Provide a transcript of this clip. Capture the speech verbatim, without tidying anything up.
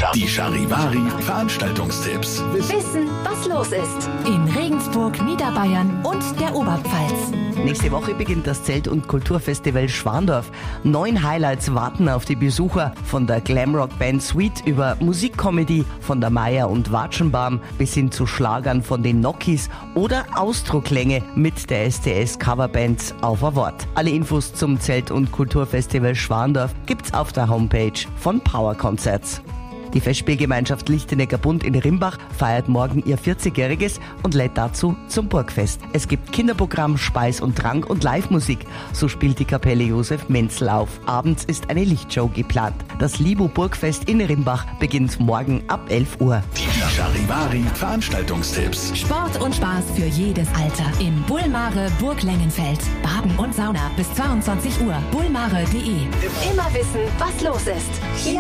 Die Charivari Veranstaltungstipps. Wissen, was los ist in Regensburg, Niederbayern und der Oberpfalz. Nächste Woche beginnt das Zelt- und Kulturfestival Schwandorf. Neun Highlights warten auf die Besucher. Von der Glamrock-Band Sweet über Musikcomedy von der Meier und Watschenbaum bis hin zu Schlagern von den Nokis oder Ausdrucklänge mit der S T S-Coverband Auf ein Wort. Alle Infos zum Zelt- und Kulturfestival Schwandorf gibt's auf der Homepage von Power Concerts. Die Festspielgemeinschaft Lichtenegger Bund in Rimbach feiert morgen ihr vierzigjähriges und lädt dazu zum Burgfest. Es gibt Kinderprogramm, Speis und Trank und Live-Musik. So spielt die Kapelle Josef Menzel auf. Abends ist eine Lichtshow geplant. Das Libo Burgfest in Rimbach beginnt morgen ab elf Uhr. Die Charivari Veranstaltungstipps. Sport und Spaß für jedes Alter im Bullmare Burg Lengenfeld. Baden und Sauna bis zweiundzwanzig Uhr. bullmare punkt de. Immer wissen, was los ist. Hier